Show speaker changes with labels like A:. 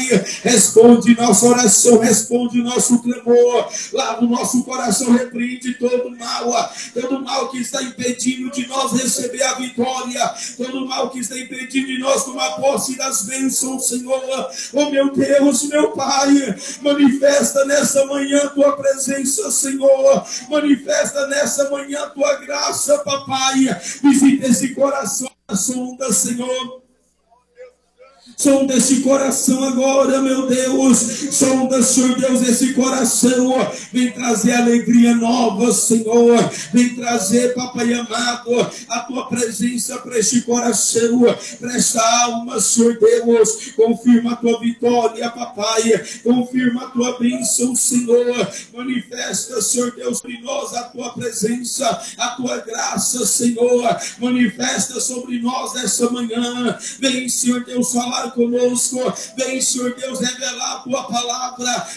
A: Responde nossa oração, responde nosso clamor. Lá no nosso coração repreende todo mal que está impedindo de nós receber a vitória, todo mal que está impedindo de nós tomar posse das bênçãos, Senhor. Oh meu Deus, meu Pai, manifesta nessa manhã a tua presença, Senhor. Manifesta nessa manhã a tua graça, papai. Visita esse coração, sonda, Senhor. Sonda esse coração agora, meu Deus. Sonda, Senhor Deus, esse coração. Vem trazer alegria nova, Senhor. Vem trazer, papai amado, a tua presença para este coração, para esta alma, Senhor Deus. Confirma a tua vitória, papai. Confirma a tua bênção, Senhor. Manifesta, Senhor Deus, sobre nós a tua presença, a tua graça, Senhor. Manifesta sobre nós essa manhã. Vem, Senhor Deus, falar conosco. Vem, Senhor Deus, revelar a tua palavra.